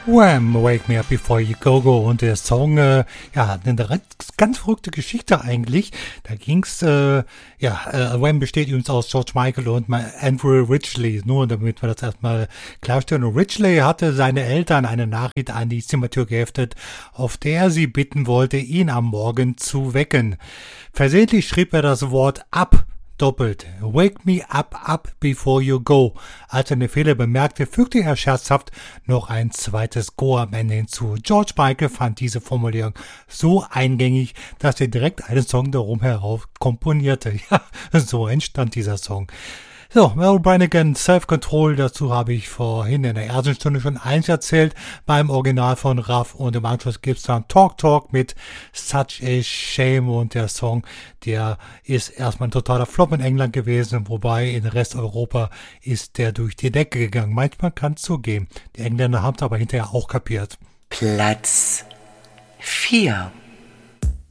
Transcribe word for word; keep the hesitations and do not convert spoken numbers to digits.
Wham! Wake Me Up Before You Go Go. Und der Song, äh, ja, hat eine ganz verrückte Geschichte eigentlich. Da ging's, äh, ja, äh, Wham! Besteht übrigens aus George Michael und Andrew Ridgeley. Nur damit wir das erstmal klarstellen. Und Ridgeley hatte seine Eltern eine Nachricht an die Zimmertür geheftet, auf der sie bitten wollte, ihn am Morgen zu wecken. Versehentlich schrieb er das Wort ab doppelt. Wake me up, up before you go. Als er den Fehler bemerkte, fügte er scherzhaft noch ein zweites Go am Ende hinzu. George Michael fand diese Formulierung so eingängig, dass er direkt einen Song darum herauf komponierte. Ja, so entstand dieser Song. So, Merle Brannigan, Self-Control, dazu habe ich vorhin in der ersten Stunde schon eins erzählt, beim Original von Raff, und im Anschluss gibt's dann Talk Talk mit Such a Shame, und der Song, der ist erstmal ein totaler Flop in England gewesen, wobei in Resteuropa ist der durch die Decke gegangen. Manchmal kann es so gehen. Die Engländer haben es aber hinterher auch kapiert. Platz vier.